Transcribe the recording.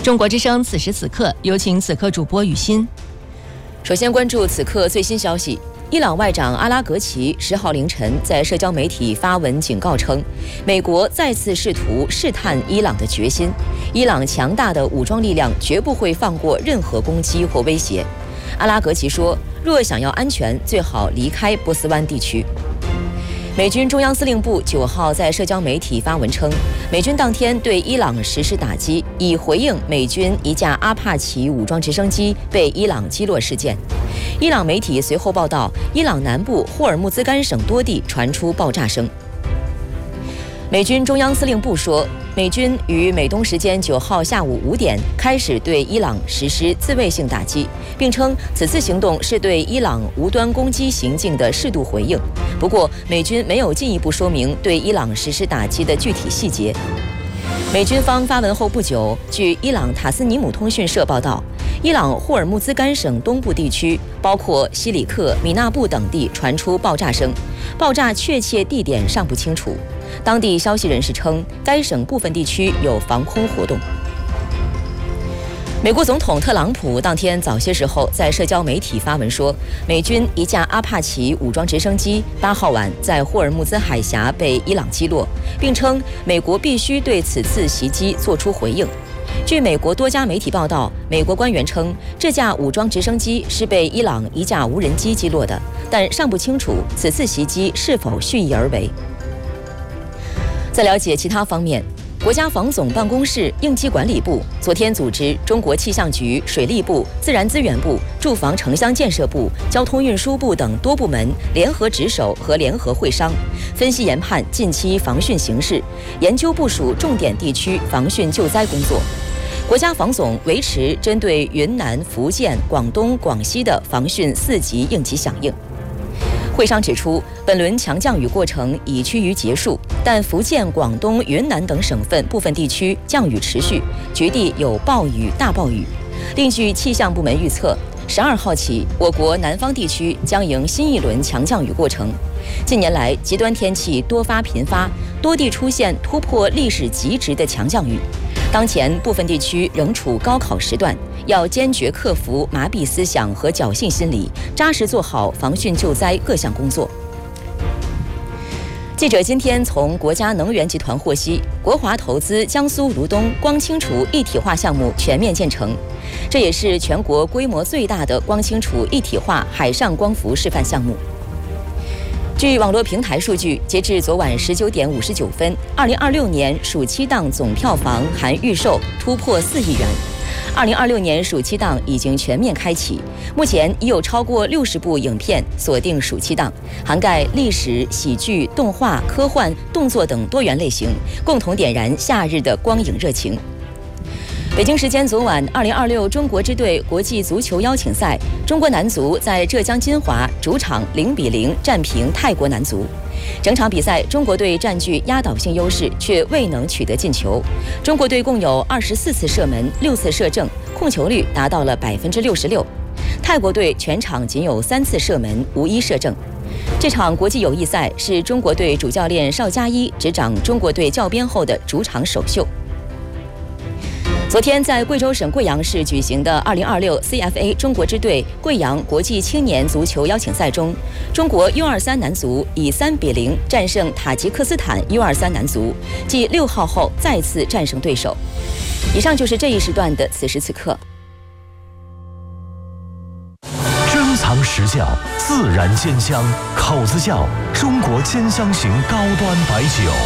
中国之声此时此刻，有请此刻主播雨欣。 首先关注此刻最新消息。伊朗外长阿拉格齐10号凌晨在社交媒体发文警告称，美国再次试图试探伊朗的决心，伊朗强大的武装力量绝不会放过任何攻击或威胁。阿拉格齐说，若想要安全，最好离开波斯湾地区。美军中央司令部9号在社交媒体发文称，美军当天对伊朗实施打击，以回应美军一架阿帕奇武装直升机被伊朗击落事件。伊朗媒体随后报道，伊朗南部霍尔木兹干省多地传出爆炸声。美军中央司令部说，美军于美东时间9号下午5点开始对伊朗实施自卫性打击，并称此次行动是对伊朗无端攻击行径的适度回应。不过，美军没有进一步说明对伊朗实施打击的具体细节。美军方发文后不久，据伊朗塔斯尼姆通讯社报道，伊朗霍尔木兹干省东部地区，包括西里克、米纳布等地传出爆炸声，爆炸确切地点尚不清楚。当地消息人士称，该省部分地区有防空活动。美国总统特朗普当天早些时候在社交媒体发文说，美军一架阿帕奇武装直升机8号晚在霍尔木兹海峡被伊朗击落，并称美国必须对此次袭击做出回应。据美国多家媒体报道，美国官员称这架武装直升机是被伊朗一架无人机击落的，但尚不清楚此次袭击是否蓄意而为。在了解其他方面，国家防总办公室应急管理部昨天组织中国气象局、水利部、自然资源部、住房城乡建设部、交通运输部等多部门联合值守和联合会商，分析研判近期防汛形势，研究部署重点地区防汛救灾工作。国家防总维持针对云南、福建、广东、广西的防汛4级应急响应。会商指出，本轮强降雨过程已趋于结束，但福建、广东、云南等省份部分地区降雨持续，局地有暴雨、大暴雨。另据气象部门预测，12号起，我国南方地区将迎新一轮强降雨过程。近年来，极端天气多发频发，多地出现突破历史极值的强降雨。当前部分地区仍处高考时段，要坚决克服麻痹思想和侥幸心理，扎实做好防汛救灾各项工作。记者今天从国家能源集团获悉，国华投资江苏如东光清楚一体化项目全面建成，这也是全国规模最大的光清楚一体化海上光伏示范项目。据网络平台数据，截至昨晚19点59分，2026年暑期档总票房含预售突破4亿元。2026年暑期档已经全面开启，目前已有超过60部影片锁定暑期档，涵盖历史、喜剧、动画、科幻、动作等多元类型，共同点燃夏日的光影热情。北京时间昨晚，2026中国之队国际足球邀请赛，中国男足在浙江金华主场0-0战平泰国男足。整场比赛，中国队占据压倒性优势，却未能取得进球。中国队共有24次射门，6次射正，控球率达到了66%。泰国队全场仅有3次射门，无一射正。这场国际友谊赛是中国队主教练邵佳一执掌中国队教鞭后的主场首秀。昨天在贵州省贵阳市举行的2026 CFA 中国之队贵阳国际青年足球邀请赛中，中国 U23 男足以3-0战胜塔吉克斯坦 U23 男足，继6号后再次战胜对手。以上就是这一时段的此时此刻。 珍藏实窖，自然鲜香，口子窖，中国鲜香型高端白酒。